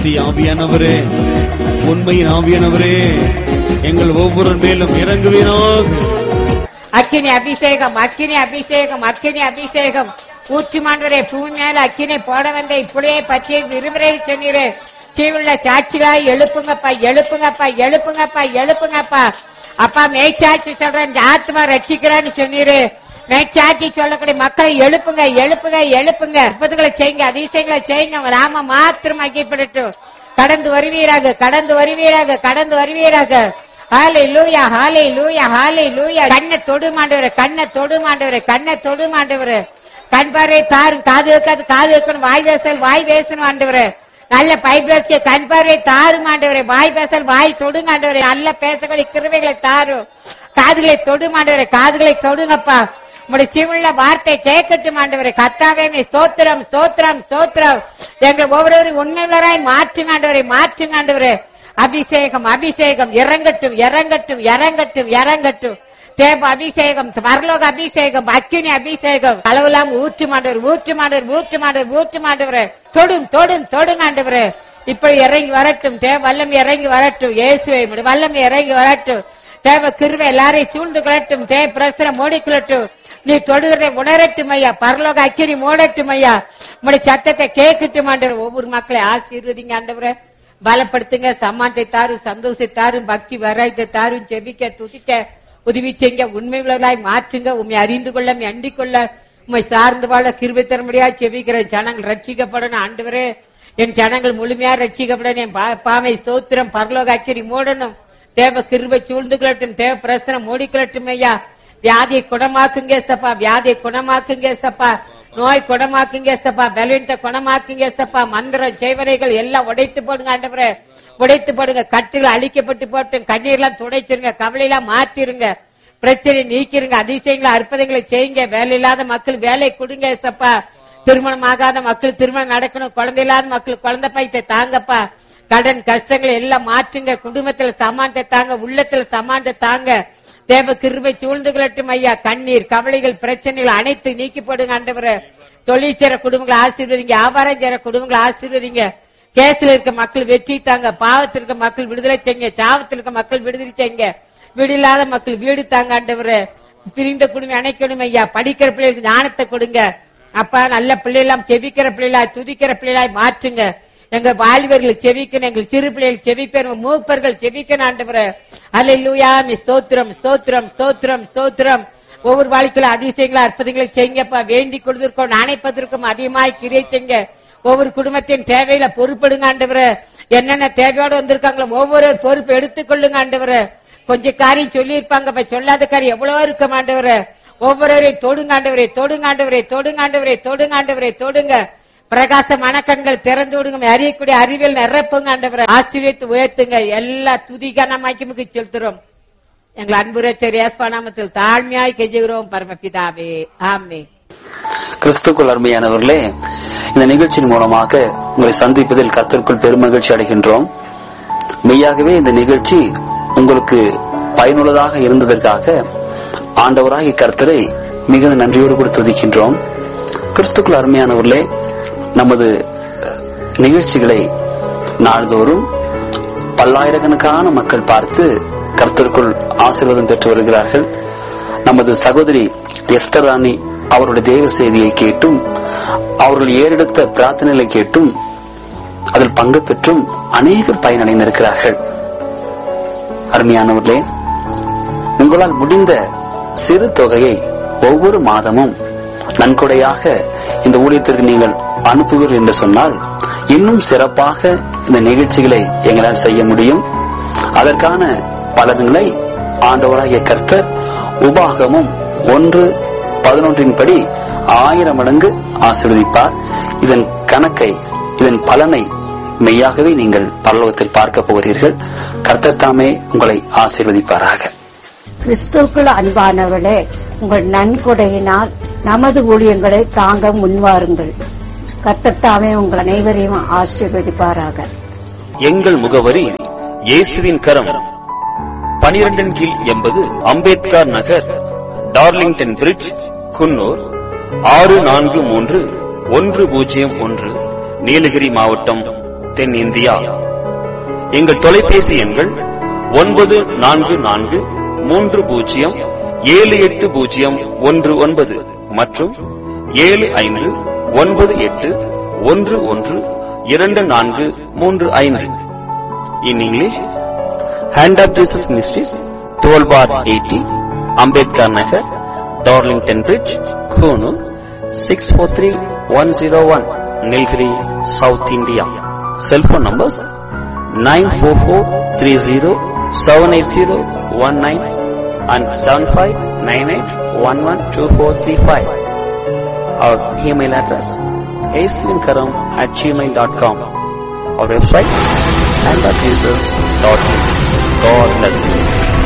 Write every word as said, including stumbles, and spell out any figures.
சத்திய ஆவியானவரே, உண்மையின் ஆவியானவரே, எங்கள் ஒவ்வொரு மேலும் இறங்குவீராக. அக்கினி அபிஷேகம், அக்கினி அபிஷேகம், அக்கினி அபிஷேகம் ஊற்றுமாண்டவரே. பூமி மேல அக்கினை போட வந்த இப்படியே பற்றிய விரும்புகிறே சொன்னீரே. சீவுள்ள சாட்சிகளாய் எழுப்புங்கப்பா, எழுப்புங்கப்பா, எழுப்புங்கப்பா, எழுப்புங்கப்பா. அப்பா மேய்ச்சாட்சி சொல்றேன், இந்த ஆத்மா ரட்சிக்கிறான்னு சொன்னீரு. மேய்ச்சாட்சி சொல்லக்கூடிய மக்களை எழுப்புங்க, எழுப்புங்க, எழுப்புங்க. அற்புதங்களை செய்யுங்க, அதிசயங்களை செய்யுங்க. உங்க நாம மாத்திரம் ஐக்கியப்படட்டும். கடந்து வருவீராக, கடந்து வருவீராக, கடந்து வருவீராக. ஹல்லேலூயா, ஹல்லேலூயா, ஹல்லேலூயா. கண்ணை தொடு மாண்டவரே, கண்ணை தொடு மாண்டவரே, கண்ணை தொடு மாண்டவரே. கண் பார்வை தாரும், காது வைக்காது காது வைக்கணும், வாய் பேசல் வாய் பேசணும் ஆண்டவரே. நல்ல பைப்ரஸ்க்கு கண் பார்வை தாரும் ஆண்டவரே. வாய் பேசல் வாய் தொடுங்க ஆண்டவரே. நல்ல பேசக்கூடிய கிருபைகளை தாரும். காதுகளை தொடு மாண்டவரே, காதுகளை தொடுங்கப்பா. உங்களுடைய சிவுள்ள வார்த்தை கேட்கட்டும் ஆண்டவரே. கர்த்தாவே ஸ்தோத்திரம், ஸ்தோத்திரம், ஸ்தோத்திரம். எங்கள் ஒவ்வொருவரும் உண்மையுள்ளராய் மாற்றுங்க ஆண்டவரே, மாற்றுங்க ஆண்டவரே. அபிஷேகம், அபிஷேகம் இறங்கட்டும், இறங்கட்டும், இறங்கட்டும், இறங்கட்டும். தேவ அபிஷேகம், பரலோக அபிஷேகம், அக்கினி அபிஷேகம் அளவுலாம் ஊற்று மாண்டவர், ஊற்று மாண்டவர், ஊற்று மாண்டவர், ஊற்று மாண்டவர். தொடும், தொடும், தொடுங்க ஆண்டவரே. இப்படி இறங்கி வரட்டும். தேவ வல்லமை இறங்கி வரட்டும். இயேசுவை வல்லமை இறங்கி வரட்டும். தேவ கிருபை எல்லாரையும் சூழ்ந்து கொள்ளட்டும். தேவ பிரசனம் மூடிக்கொள்ளட்டும். நீ தொடுகிறதை உணரட்டும் ஐயா. பரலோக அக்கினி மூடட்டும் ஐயா. உங்களுடைய சத்தத்தை கேட்கட்டும் ஆண்டவர். ஒவ்வொரு மக்களை ஆசீர்வதிங்க ஆண்டவரே. பலப்படுத்துங்க. சமானத்தை தாரும், சந்தோஷத்தை தாரும், பக்தி வராயத்தை தாரும். ஜெபிக்க துதிக்க உதவி செய்ய, உண்மை உள்ளவர்களாய் மாற்றுங்க. உண்மை அறிந்து கொள்ள, அண்டிக் கொள்ள, உண்மை சார்ந்து வாழ கிருபை தர முடியாது. ஜெபிக்கிற ஜனங்கள் ரட்சிக்கப்படணும் ஆண்டவரே. என் ஜனங்கள் முழுமையா ரட்சிக்கப்படணும். என் பாமை ஸ்தோத்திரம். பரலோக அக்கினி மூடணும். தேவ கிருபை சூழ்ந்து கொள்ளட்டும். தேவ பிரசனம் மூடிக்கொள்ளட்டும் ஐயா. வியாதியை குணமாக்குங்க சப்பா, வியாதியை குணமாக்குங்க சப்பா. நோய் குணமாக்குங்க சப்பா, பலவீனத்தை குணமாக்குங்க சப்பா. மந்திரம் செய்வனைகள் எல்லாம் உடைத்து போடுங்க ஆண்டவரே. உடைத்து போடுங்க. கட்டுகள் அழிக்கப்பட்டு போட்டும். கண்ணீர்லாம் துடைச்சிருங்க. கவலையெல்லாம் மாத்திருங்க. பிரச்சனை நீக்கிருங்க. அதிசயங்களை அற்புதங்களை செய்யுங்க. வேலை இல்லாத மக்கள் வேலை கொடுங்க சப்பா. திருமணம் ஆகாத மக்கள் திருமணம் நடக்கணும். குழந்தை இல்லாத மக்கள் குழந்தை பையத்தை தாங்கப்பா. கடன் கஷ்டங்களை எல்லாம் மாற்றுங்க. குடும்பத்துல சமானத்தை தாங்க, உள்ளத்துல சமானத்தை தாங்க. தேவ கிருபை சூழ்ந்து கொள்ளட்டும் ஐயா. கண்ணீர் கவலைகள் பிரச்சனைகள் அனைத்து நீக்கி போடுங்க ஆண்டவரே. தொழில் செய்ற குடும்பங்களை ஆசீர்வதிங்க. வியாபாரம் செய்ற குடும்பங்களை ஆசீர்வதிங்க. கேஸ்ல இருக்க மக்கள் வெற்றி தாங்க. பாவத்தில் இருக்க மக்கள் விடுதலை செய்யுங்க. சாவத்தில் இருக்க மக்கள் விடுதலை செய்யுங்க. வீடு இல்லாத மக்கள் வீடு தாங்க ஆண்டவரே. பிரிந்த குடும்பம் அணைக்கணும் ஐயா. படிக்கிற பிள்ளைகளுக்கு ஞானத்தை கொடுங்க அப்பா. நல்ல பிள்ளைகளாம் செபிக்கிற பிள்ளைகளாய் துதிக்கிற பிள்ளைகளாய் மாற்றுங்க. எங்க வாலிபர்கள் செவிக்கணும். எங்கள் சிறு பிள்ளைகள் செவிக்கணும். மூப்பர்கள் செவிக்கணும் ஆண்டவரே. அல்லேலூயா. ஸ்தோத்திரம், ஸ்தோத்திரம், ஸ்தோத்திரம், ஸ்தோத்திரம். ஒவ்வொரு வாழ்க்கையில அதிசயங்களை அற்புதங்களை செய்யுங்கப்பா. வேண்டிக் கொள்வதற்கும் நினைப்பதற்கும் அதிகமாய் கிரியை செய்யுங்க. ஒவ்வொரு குடும்பத்தின் தேவையில பொறுப்படுங்க ஆண்டவரே. என்னென்ன தேவையோடு வந்திருக்காங்களோ ஒவ்வொரு பொறுப்பு எடுத்துக்கொள்ளுங்க ஆண்டவரே. கொஞ்சம் காரியம் சொல்லி இருப்பாங்க, சொல்லாத காரியம் எவ்வளவோ இருக்க ஆண்டவரே. ஒவ்வொருவரையும் தொடுங்க ஆண்டவரே, தொடுங்க ஆண்டவரே, தொடுங்க ஆண்டவரே, தொடுங்க ஆண்டவரே, தொடுங்க. பிரகாச மனக்கண்கள் திறந்து விடுங்க. அறியக்கூடிய அறிவியல் நிரப்புங்க ஆண்டவரே. ஆசீர்வதித்து உயர்த்துங்க. எல்லா துதிகனமாக்கி செலுத்துறோம். எங்கள் அன்பு ரட்சகர் இயேசு நாமத்தில் தாழ்மையாய் கெஞ்சுகிறோம் பரமபிதாவே, ஆமென். கிறிஸ்துக்குள் அருமையானவர்களே, இந்த நிகழ்ச்சியின் மூலமாக உங்களை சந்திப்பதில் கர்த்தருக்குள் பெருமகிழ்ச்சி அடைகின்றோம். மெய்யாகவே இந்த நிகழ்ச்சி உங்களுக்கு பயனுள்ளதாக இருந்ததற்காக ஆண்டவராகிய கர்த்தரை மிகுந்த நன்றியோடு கூட துதிக்கின்றோம். கிறிஸ்துக்குள் அருமையானவர்களே, நமது நிகழ்ச்சிகளை நாள்தோறும் பல்லாயிரக்கணக்கான மக்கள் பார்த்து கர்த்தருக்குள் ஆசீர்வாதம் பெற்று வருகிறார்கள். நமது சகோதரி எஸ்தர் ராணி அவருடைய தேவ செய்தியை கேட்டும் அவர்கள் ஏறெடுத்த பிரார்த்தனைகளை கேட்டும் அதில் பங்கு பெற்றும் அநேகர் பயனடைந்திருக்கிறார்கள். அருமையானவர்களே, உங்களால் முடிந்த சிறு தொகையை ஒவ்வொரு மாதமும் நன்கொடையாக இந்த ஊழியத்திற்கு நீங்கள் அனுப்புவீர்கள் என்று சொன்னால் இன்னும் சிறப்பாக இந்த நிகழ்ச்சிகளை எங்களால் செய்ய முடியும். அதற்கான பலன்களை ஆண்டவராகிய கர்த்தர் உபாகமும் ஒன்று பதினொன்றின் படி ஆயிரம் மடங்கு ஆசீர்வதிப்பார். இதன் கணக்கை, இதன் பலனை மெய்யாகவே நீங்கள் பரலோகத்தில் பார்க்க போகிறீர்கள். கர்த்தர் தாமே உங்களை ஆசீர்வதிப்பாராக. கிறிஸ்துவுக்குள் அன்பானவர்களே, உங்கள் நன்கொடையினால் நமது ஊழியங்களை தாங்க முன்வாருங்கள். கர்த்தர் தாமே உங்கள் அனைவரையும் ஆசீர்வதிப்பாராக. எங்கள் முகவரி இயேசுவின் கரம், பனிரெண்டின் கீழ் எண்பது அம்பேத்கர் நகர், டார்லிங்டன் பிரிட்ஜ், குன்னூர் ஆறு நான்கு மூன்று ஒன்று பூஜ்ஜியம் ஒன்று, நீலகிரி மாவட்டம், தென்னிந்தியா. எங்கள் தொலைபேசி எண்கள் ஒன்பது நான்கு நான்கு மூன்று பூஜ்ஜியம் ஏழு எட்டு பூஜ்ஜியம் ஒன்று ஒன்பது மற்றும் ஏழு ஐந்து ஒன்பது எட்டு ஒன்று ஒன்று இரண்டு நான்கு மூன்று ஐந்து. In English, Hand of Jesus Ministries, twelve bar eighty, Ambedkar Nagar, Darlington Bridge, Konoor, six four three one zero one, Nilgiri, South India. Cell phone numbers nine four four three zero seven eight zero one nine and seven five nine eight one one two four three five. Our email address asvinkaram at gmail dot com. Our website hand of jesus dot in. God bless you.